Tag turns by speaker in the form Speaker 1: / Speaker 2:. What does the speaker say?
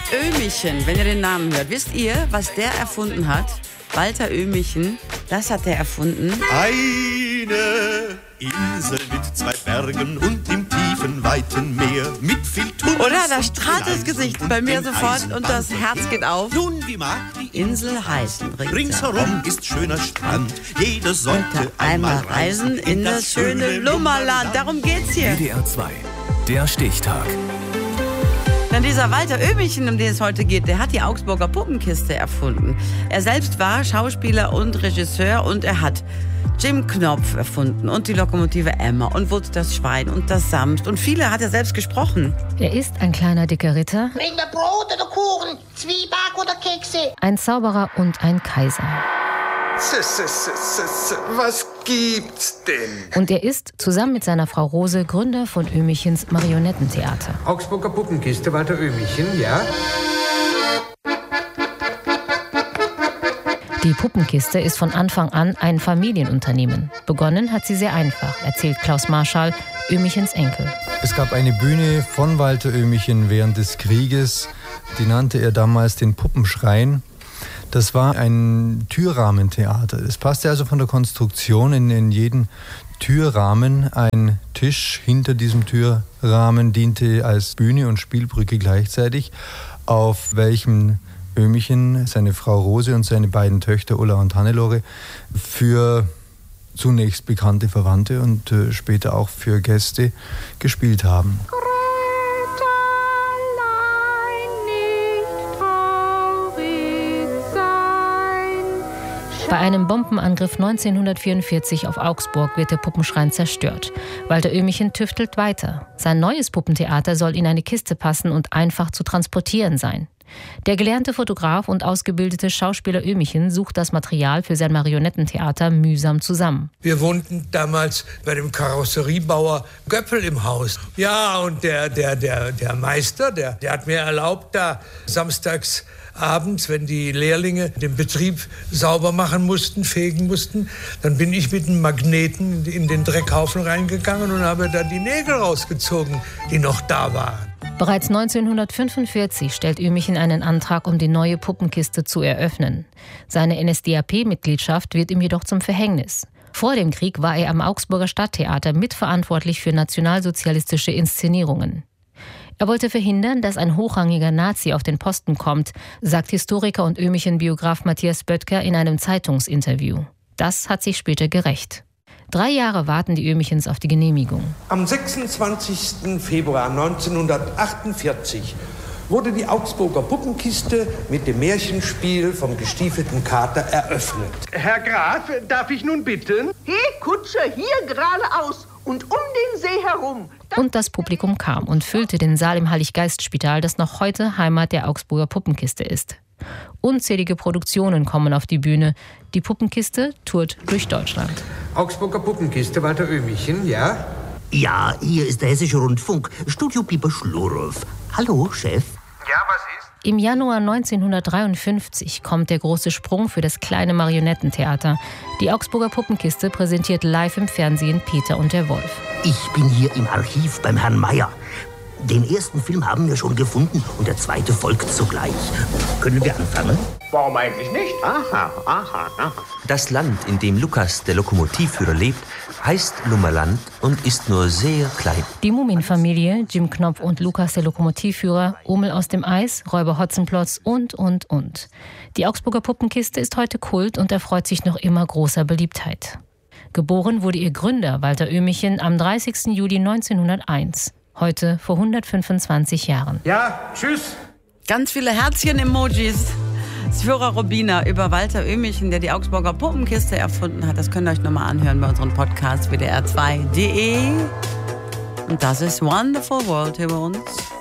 Speaker 1: Oehmichen, wenn ihr den Namen hört, wisst ihr, was der erfunden hat? Walter Oehmichen, das hat er erfunden.
Speaker 2: Eine Insel mit 2 Bergen und im tiefen, weiten Meer mit viel Tunnels.
Speaker 1: Oder? Da strahlt das Gesicht bei mir sofort und das Herz geht auf.
Speaker 2: Nun, wie mag die
Speaker 1: Insel heißen.
Speaker 2: Ringsherum ist schöner Strand. Jeder sollte einmal
Speaker 1: reisen in das schöne Lummerland. Darum geht's hier.
Speaker 3: WDR 2, der Stichtag.
Speaker 1: Denn dieser Walter Oehmichen, um den es heute geht, der hat die Augsburger Puppenkiste erfunden. Er selbst war Schauspieler und Regisseur und er hat Jim Knopf erfunden und die Lokomotive Emma und Wutz das Schwein und das Samst. Und viele hat er selbst gesprochen.
Speaker 4: Er ist ein kleiner dicker Ritter,
Speaker 5: Bring mir Brot oder Kuchen, Zwieback oder Kekse.
Speaker 4: ein Zauberer und ein Kaiser.
Speaker 6: Was gibt's denn?
Speaker 4: Und er ist, zusammen mit seiner Frau Rose, Gründer von Oehmichens Marionettentheater.
Speaker 6: Augsburger Puppenkiste, Walter Oehmichen, ja?
Speaker 4: Die Puppenkiste ist von Anfang an ein Familienunternehmen. Begonnen hat sie sehr einfach, erzählt Klaus Marschall, Oehmichens Enkel.
Speaker 7: Es gab eine Bühne von Walter Oehmichen während des Krieges, die nannte er damals den Puppenschrein. Das war ein Türrahmentheater. Es passte also von der Konstruktion in jeden Türrahmen. Ein Tisch hinter diesem Türrahmen diente als Bühne und Spielbrücke gleichzeitig, auf welchem Oehmichen, seine Frau Rose und seine beiden Töchter Ulla und Hannelore für zunächst bekannte Verwandte und später auch für Gäste gespielt haben.
Speaker 4: Bei einem Bombenangriff 1944 auf Augsburg wird der Puppenschrein zerstört. Walter Oehmichen tüftelt weiter. Sein neues Puppentheater soll in eine Kiste passen und einfach zu transportieren sein. Der gelernte Fotograf und ausgebildete Schauspieler Oehmichen sucht das Material für sein Marionettentheater mühsam zusammen.
Speaker 6: Wir wohnten damals bei dem Karosseriebauer Göppel im Haus. Ja, und der Meister, der hat mir erlaubt, da samstags abends, wenn die Lehrlinge den Betrieb sauber machen mussten, fegen mussten, dann bin ich mit einem Magneten in den Dreckhaufen reingegangen und habe da die Nägel rausgezogen, die noch da waren.
Speaker 4: Bereits 1945 stellt Oehmichen einen Antrag, um die neue Puppenkiste zu eröffnen. Seine NSDAP-Mitgliedschaft wird ihm jedoch zum Verhängnis. Vor dem Krieg war er am Augsburger Stadttheater mitverantwortlich für nationalsozialistische Inszenierungen. Er wollte verhindern, dass ein hochrangiger Nazi auf den Posten kommt, sagt Historiker und Oehmichen-Biograf Matthias Böttger in einem Zeitungsinterview. Das hat sich später gerächt. 3 Jahre warten die Oehmichens auf die Genehmigung.
Speaker 6: Am 26. Februar 1948 wurde die Augsburger Puppenkiste mit dem Märchenspiel vom gestiefelten Kater eröffnet.
Speaker 8: Herr Graf, darf ich nun bitten?
Speaker 5: Hey, Kutscher, hier geradeaus und um den See herum.
Speaker 4: Und das Publikum kam und füllte den Saal im Heiliggeistspital, das noch heute Heimat der Augsburger Puppenkiste ist. Unzählige Produktionen kommen auf die Bühne. Die Puppenkiste tourt durch Deutschland.
Speaker 6: Augsburger Puppenkiste, Walter Oehmichen, ja?
Speaker 9: Ja, hier ist der Hessische Rundfunk, Studio Pieper Schlurf. Hallo, Chef.
Speaker 8: Ja, was ist?
Speaker 4: Im Januar 1953 kommt der große Sprung für das kleine Marionettentheater. Die Augsburger Puppenkiste präsentiert live im Fernsehen Peter und der Wolf.
Speaker 9: Ich bin hier im Archiv beim Herrn Meier. Den ersten Film haben wir schon gefunden und der zweite folgt sogleich. Können wir anfangen?
Speaker 8: Warum eigentlich nicht? Aha.
Speaker 10: Das Land, in dem Lukas, der Lokomotivführer, lebt, heißt Lummerland und ist nur sehr klein.
Speaker 4: Die Mumienfamilie, Jim Knopf und Lukas, der Lokomotivführer, Omel aus dem Eis, Räuber Hotzenplotz und. Die Augsburger Puppenkiste ist heute Kult und erfreut sich noch immer großer Beliebtheit. Geboren wurde ihr Gründer, Walter Oehmichen, am 30. Juli 1901. Heute vor 125 Jahren.
Speaker 6: Ja, tschüss.
Speaker 1: Ganz viele Herzchen-Emojis. Sphora Robina über Walter Oehmichen, der die Augsburger Puppenkiste erfunden hat. Das könnt ihr euch nochmal anhören bei unserem Podcast WDR2.de. Und das ist Wonderful World hier bei uns.